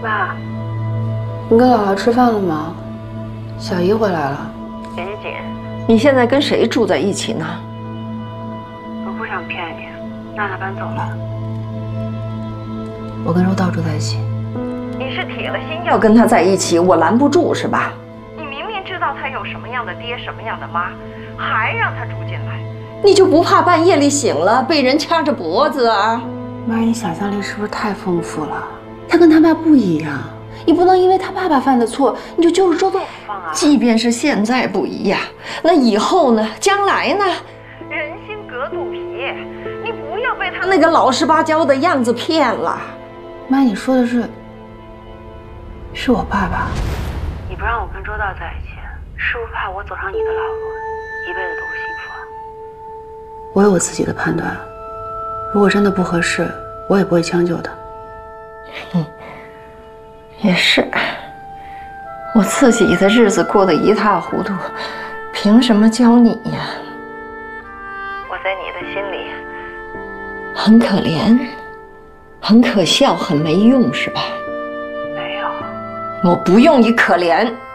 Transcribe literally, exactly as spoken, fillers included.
妈，你跟姥姥吃饭了吗？小姨回来了。 姐姐姐，你现在跟谁住在一起呢？ 我不想骗你，娜娜搬走了。我跟周道住在一起。 你是铁了心要跟他在一起，我拦不住是吧？ 你明明知道他有什么样的爹，什么样的妈，还让他住进来， 你就不怕半夜里醒了被人掐着脖子啊？ 妈，你想象力是不是太丰富了？他跟他爸不一样，你不能因为他爸爸犯的错，你就揪着周道放啊！ 即便是现在不一样，那以后呢？将来呢？ 人心隔肚皮，你不要被他那个老实巴交的样子骗了。 妈，你说的是，是我爸爸。你不让我跟周道在一起，是不是怕我走上你的老路，一辈子都不幸福啊？我有我自己的判断，如果真的不合适，我也不会将就的。 嗯，也是，我自己的日子过得一塌糊涂，凭什么教你呀？ 我在你的心里很可怜，很可笑，很没用，是吧？ 没有。 我不用你可怜。